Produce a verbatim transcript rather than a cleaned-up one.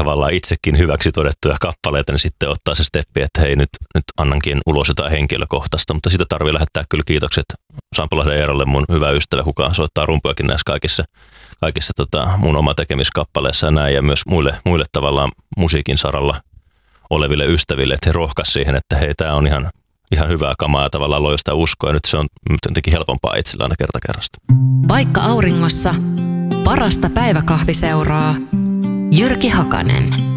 tavallaan itsekin hyväksi todettuja kappaleita, niin sitten ottaa se steppi, että hei nyt, nyt annankin ulos jotain henkilökohtaista. Mutta sitä tarvii lähettää kyllä kiitokset Sampo Lahden Eerolle, mun hyvä ystävä, kuka soittaa rumpujakin näissä kaikissa, kaikissa tota, mun oma tekemiskappaleissa ja näin. Ja myös muille, muille tavallaan musiikin saralla oleville ystäville, että he rohkaisivat siihen, että hei, tämä on ihan, ihan hyvää kamaa ja tavallaan loi sitä uskoa. Ja nyt se on jotenkin helpompaa itsellä aina kerta kerrasta. Vaikka auringossa, parasta päiväkahviseuraa Jyrki Hakanen.